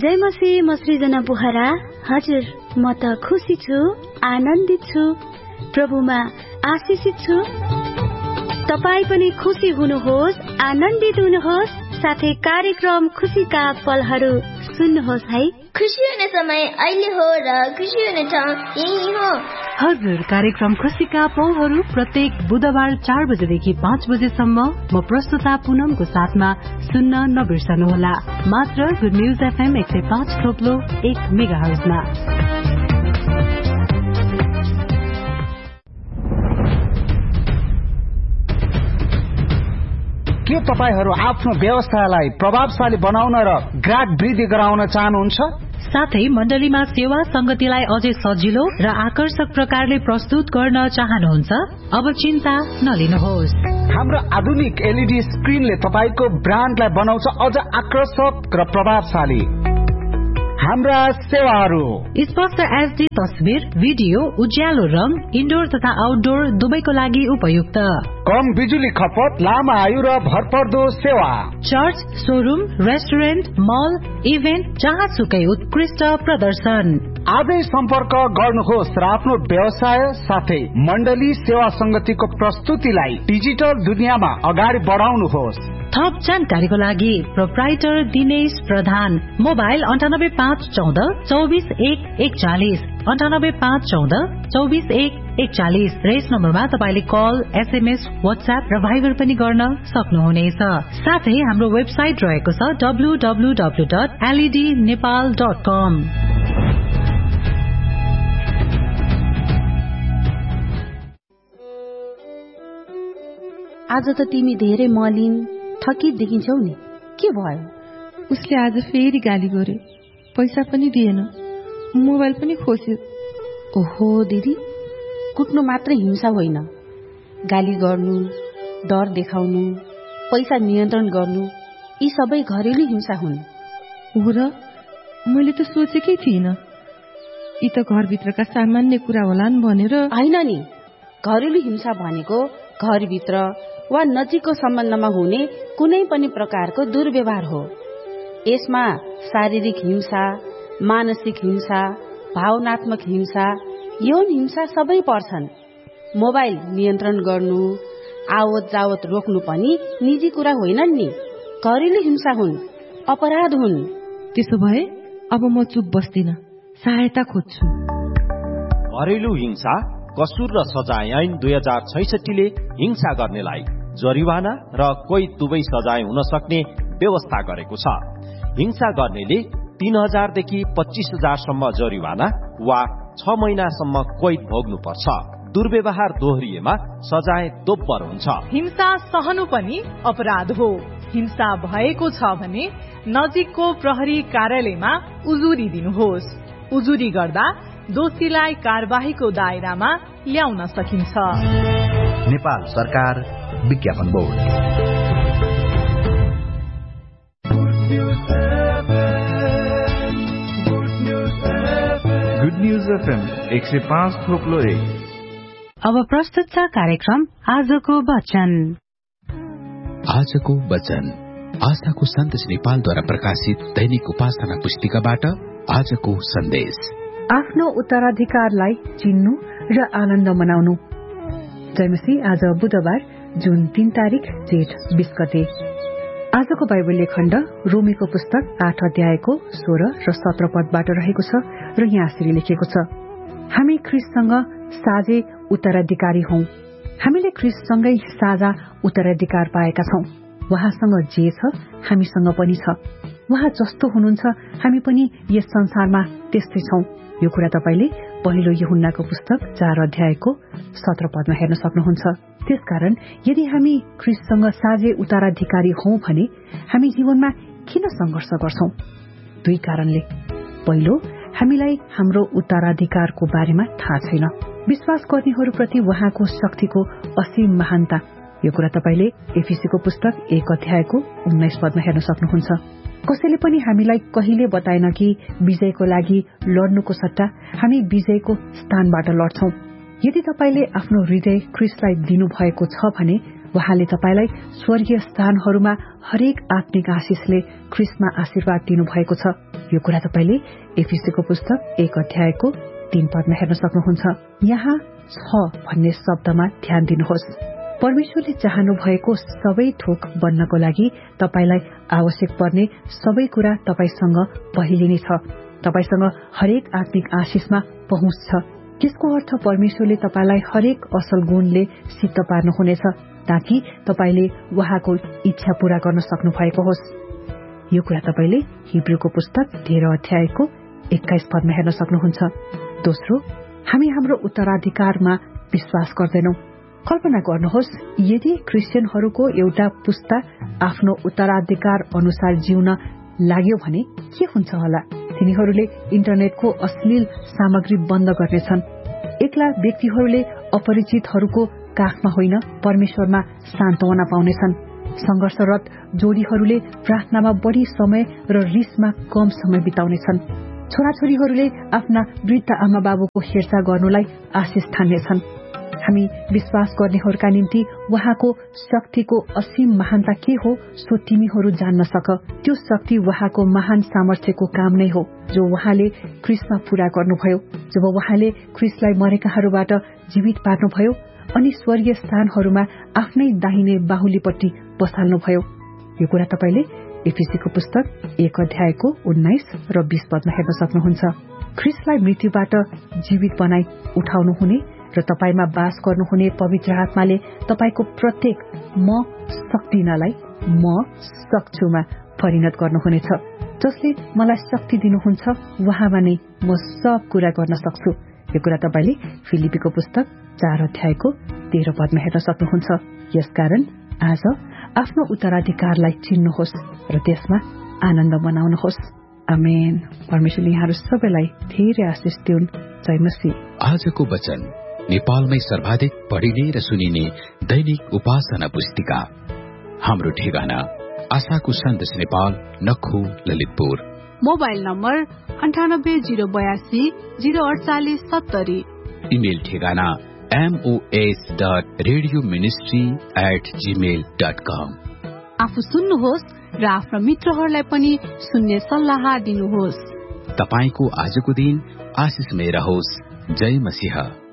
जय मसीह, म सृजना बोहरा। हजुर, म त खुसी छु, आनन्दित छु, प्रभुमा आशिषित छु। तपाई पनि खुसी हुनुहोस्, आनन्दित हुनुहोस्, साथै कार्यक्रम खुसीका पलहरू सुन्नुहोस् है। खुसी हुने समय अहिले हो र खुसी हुने ठाउँ यही हो। हजुर, कार्यक्रम खुसीका पलहरू प्रत्येक बुधबार 4 बजेदेखि 5 बजेसम्म म प्रस्तुता पुनमको साथमा सुन्न नबिर्सनुहोला। मात्र गुड न्यूज FM 105.1 मेगाहर्जमा। के तपाईहरू आफ्नो व्यवसायलाई प्रभावशाली बनाउन र ग्राहक वृद्धि गराउन चाहनुहुन्छ? साथै मण्डलीमा सेवा संगतिलाई अझै सजिलो र आकर्षक प्रकारले प्रस्तुत गर्न चाहनुहुन्छ? अब चिन्ता नलिनुहोस्। हाम्रो आधुनिक LED स्क्रिनले तपाईको ब्रान्डलाई बनाउँछ अझ आकर्षक र प्रभावशाली। हाम्रा सेवाहरू स्पष्ट HD तस्बिर, भिडियो, उज्यालो रंग, इन्डोर तथा आउटडोर दुवैको लागि उपयुक्त, कम बिजुली खपत, लामो आयु र भरपर्दो सेवा। चर्च, शोरूम, रेस्टुरेन्ट, मल, इभेन्ट, जहाँसुकै उत्कृष्ट प्रदर्शन। आजै सम्पर्क गर्नुहोस् र आफ्नो व्यवसाय साथै मण्डली सेवा संगतिको प्रस्तुतिलाई डिजिटल दुनियाँमा अगाडि बढाउनुहोस्। थप जानकारीको लागि प्रोप्राइटर दिनेश प्रधान, मोबाइल 98514241 98514241 र यस नम्बरमा तपाईले कल, SMS, व्हाट्सएप र भाइबर पनि गर्न सक्नुहुनेछ। साथै हाम्रो वेबसाइट रहेको छ www.lednepal.com। आज त तिमी धेरै मलिन थकित देखिन्छौ नि, के भयो? उसले आज फेरि गाली गर्यो, पैसा पनि दिएन, मोबाइल पनि खोस्यो। ओहो दिदी, कुट्नु मात्रै हिंसा होइन, गाली गर्नु, डर देखाउनु, पैसा नियन्त्रण गर्नु, यी सबै घरेलु हिंसा हुन्। हो र, मैले त सोचेकै थिइनँ, यी त घरभित्रका सामान्य कुरा होलान् भनेर। होइन नि, घरेलु हिंसा भनेको घरभित्र वा नजिकको सम्बन्धमा हुने कुनै पनि प्रकारको दुर्व्यवहार हो। यसमा शारीरिक हिंसा, मानसिक हिंसा, भावनात्मक हिंसा, यौन हिंसा सबै पर्छन्। मोबाइल नियन्त्रण गर्नु, आवत जावत रोक्नु पनि निजी कुरा होइनन् नि, घरेलु हिंसा हुन्, अपराध हुन्। त्यसो भए अब म चुप बस्दिन, सहायता खोज्छु। घरेलु हिंसा कसुर र सजाय ऐन 2066 ले हिंसा गर्नेलाई जरिवाना र कोही दुवै सजाय हुन सक्ने व्यवस्था गरेको छ। हिंसा गर्नेले 3000 देखि 25000 सम्म जरिवाना वा 6 महिनासम्म कैद भोग्नु पर्छ। दुर्व्यवहार दोहोरिएमा सजाय दोब्बर हुन्छ। हिंसा सहनु पनि अपराध हो। हिंसा भएको छ भने नजिकको प्रहरी कार्यालयमा उजुरी दिनुहोस्। उजुरी गर्दा दोषीलाई कारबाहीको दायरामा ल्याउन सकिन्छ। नेपाल सरकार विज्ञापन बोर्ड। Good news FM 105.1। अब प्रस्तुत छ कार्यक्रम आजको वचन। आजको वचन आशाको सन्देश नेपालद्वारा प्रकाशित दैनिक उपासना पुस्तिकाबाट आजको सन्देश। आफ्नो उत्तराधिकारलाई चिन्नु र आनन्द मनाउनु। जयमसी आज बुधबार जुन 3 तारिक जेठ 20 गते। आजको बाइबल खण्ड रोमीको पुस्तक 8 अध्यायको 16 र 17 पदबाट रहेको छ र यहाँ यसरी लेखेको छ, हामी ख्रीष्टसँग साझे उत्तराधिकारी हौं। हामीले ख्रीष्टसँगै साझा उत्तराधिकार पाएका छौं। उहाँसँग जे छ हामीसँग पनि छ। उहाँ जस्तो हुनुहुन्छ हामी पनि यस संसारमा त्यस्तै छौं। यो कुरा तपाईले पहिलो यूहन्नाको पुस्तक 4 अध्यायको 17 पदमा हेर्न सक्नुहुन्छ। त्यसकारण यदि हामी ख्रीष्टसँग साझे उत्तराधिकारी हौं भने हामी जीवनमा किन संघर्ष गर्छौं? 2 कारणले। पहिलो, हामीलाई हाम्रो उत्तराधिकारको बारेमा थाहा छैन। विश्वास गर्नेहरूप्रति उहाँको शक्तिको असीम महानता। यो कुरा तपाईले एफिसीको पुस्तक 1 अध्यायको 19 पदमा हेर्न सक्नुहुन्छ। कसैले पनि हामीलाई कहिले बताएन कि विजयको लागि लड्नुको सट्टा हामी विजयको स्थानबाट लड्छौं। यदि तपाईले आफ्नो हृदय ख्रीष्टलाई दिनु भएको छ भने उहाँले तपाईलाई स्वर्गीय स्थानहरूमा हरेक आत्मिक आशिषले ख्रीष्टमा आशीर्वाद दिनुभएको छ। यो कुरा तपाईले एफिसीको पुस्तक 1 अध्यायको 3 पदमा हेर्न सक्नुहुन्छ। यहाँ 6 भन्ने शब्दमा ध्यान दिनुहोस्। परमेश्वरले चाहनु भएको सबै थोक बन्नको लागि तपाईलाई आवश्यक पर्ने सबै कुरा तपाईसँग पहिले नै छ। तपाईसँग हरेक आत्मिक आशिषमा पहुँच छ। त्यसको अर्थ परमेश्वरले तपाईलाई हरेक असल गुणले सिद्ध पार्नुहुनेछ ताकि तपाईले उहाँको इच्छा पूरा गर्न सक्नु भएको होस्। यो कुरा तपाईले हिब्रूको पुस्तक 13 अध्यायको 21 पदमा हेर्न सक्नुहुन्छ। दोस्रो, हामी हाम्रो उत्तराधिकारमा विश्वास गर्दैनौं। कल्पना गर्नुहोस्, यदि क्रिस्चियनहरूको एउटा पुस्ता आफ्नो उत्तराधिकार अनुसार जिउन लाग्यो भने के हुन्छ होला? तिनीहरूले इन्टरनेटको अश्लील सामग्री बन्द गर्नेछन्। एक्ला व्यक्तिहरूले अपरिचितहरूको काखमा होइन परमेश्वरमा सान्त्वना पाउनेछन्। संघर्षरत जोडीहरूले प्रार्थनामा बढ़ी समय र रिसमा कम समय बिताउनेछन्। छोराछोरीहरूले आफ्ना वृद्ध आमा बाबुको हेरचाह गर्नुलाई आशिष ठान्नेछन्। हामी विश्वास गर्नेहरूका निम्ति उहाँको शक्तिको असीम महानता के हो सो तिमीहरू जान्न सक। त्यो शक्ति उहाँको महान सामर्थ्यको काम नै हो जो उहाँले ख्रीष्टमा पूरा गर्नुभयो। जब उहाँले ख्रीष्टलाई मरेकाहरूबाट जीवित पार्नुभयो अनि स्वर्गीय स्थानहरूमा आफ्नै दाहिने बाहुलीपट्टि बसाल्नुभयो। यो कुरा तपाईले एफिसीको पुस्तक 1 अध्यायको 19 र 20 पदमा हेर्न सक्नुहुन्छ। ख्रीष्टलाई मृत्युबाट जीवित बनाई उठाउनु हुने र तपाईमा बास गर्नुहुने पवित्र आत्माले तपाईको प्रत्येक म सक्दिनलाई म सक्छुमा परिणत गर्नुहुनेछ। जसले मलाई शक्ति दिनुहुन्छ उहाँमा नै म सब कुरा गर्न सक्छु। यो कुरा तपाईले फिलिपीको पुस्तक 4 अध्यायको 13 पदमा हेर्न सक्नुहुन्छ। यसकारण आज आफ्नो उत्तराधिकारलाई चिन्नुहोस् र त्यसमा आनन्द मनाउनुहोस्। आमेन। परमेश्वरले यहाँहरू सबैलाई धेरै आशिष दिउन्। जय मसीह। आजको वचन नेपालमै सर्वाधिक पढिने र सुनिने दैनिक उपासना पुस्तिका। हाम्रो ठेगाना आशाको सन्देश Nepal, नक्खु, Lalitpur. Mobile number 98082048 04870। Email ठेगाना mos.radioministry@gmail.com। आफू सुन्नुहोस् र आफ्ना मित्रहरूलाई पनि सुन्ने सल्लाह दिनुहोस्। तपाईको आजको दिन आशिषमय रहोस्। जय मसीह।